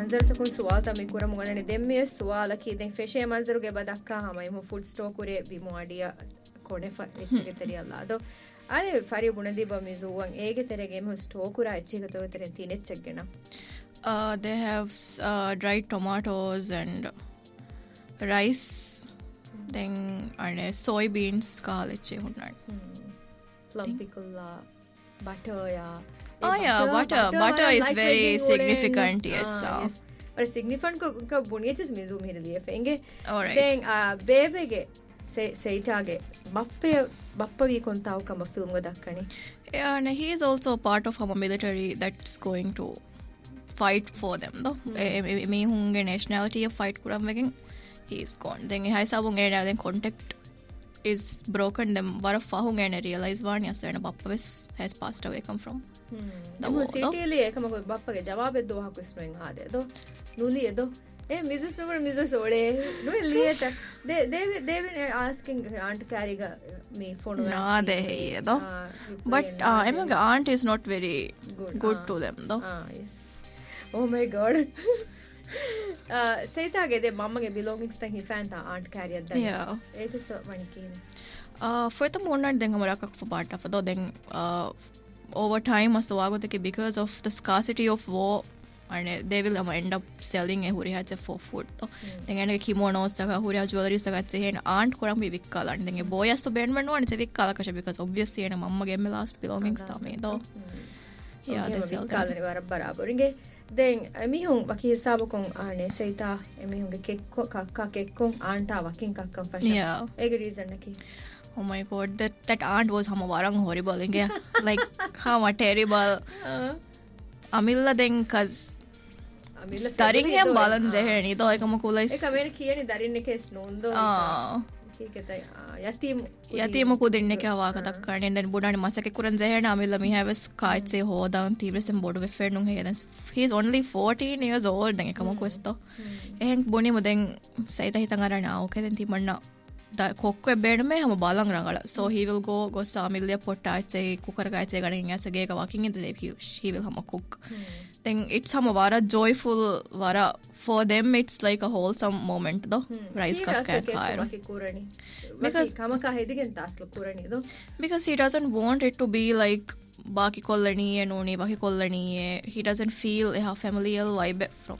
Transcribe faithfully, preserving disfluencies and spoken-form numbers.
manzar ta kun sual ta mi kura mugana dem me sual ki den feshe manzar ge badakka hama imu food store kure bi moadia kone fa echege teriyalla do ale fari bunadi ba mi zuwan ege terege imu store kura echege to teren tinechegena uh they have uh, dried tomatoes and rice mm. then and soybeans kaleche hunnadu mm. plum pickle la butter ya oh yeah butter butter, butter is like very significant and, yes, uh, yes. But significant ko ka buniyetis mizu mirliye fenge all right then uh, bebege se seitage bappe bappa vi kontaw kama film ga dakkani yeah and he is also a part of our military that's going to fight for them though mm. me hunge nationality fight kuram wegen he is gone then he has abun ena then contact is broken them vara fahun ena realize wani asena bappa wes has passed away come from hmm the city le ekama ko bappa ge jawabe do ha kusmen ade do nuli do eh missus member missus ole no lieta they they they been asking aunt carry ga me phone na de he do but uh, emage aunt is not very good, good uh, to them though ah yes oh my god uh seitaage de mammage belongings tan hi fan ta aunt carry adda yeah it is mani kine uh for the moment then hamara kak for part of though then uh over time as the wagote because of the scarcity of war and they will um, end up selling a huri hacha for food to then ene kimonos taka huri jewelry taka che hen aunt koram bi vikkala and then boy as to ben men one che vikkala kasha because obviously ene mamma ge me last belongings ta me do yeah they sell kala ni war barabar inge then mi hung baki sabu kon arne seita mi hung ge kekko kakka kekkon aunt ta wakin kakkan fashion yeah ege reason naki oh my god that that aunt was hama warang horrible inge like how terrible uh. amilla then cuz amilla staring him balan de ni do ekam kulai ekam ene kiyani darinne kes nondo ah kiketa yatim yatim ku dinne ke awa ka dakkane then bodani masake kuran zehena amilla mi have kaitse hodan tivresen bodu we fernun he then he is only fourteen years old then ekam ku esto ehn boni mo then saita hitan arana okay then timanna da kokwe bedme hama balang rangala so he will go go samilya potta che cooker ga che ganin asa ge ga walking in the he, he will hama cook hmm. then it's hama vara joyful vara for them it's like a wholesome moment though hmm. rice cook and fire because kama ka hedigen taslo kurani do because he doesn't want it to be like baki kollani e noni baki kollani e he doesn't feel a familial vibe from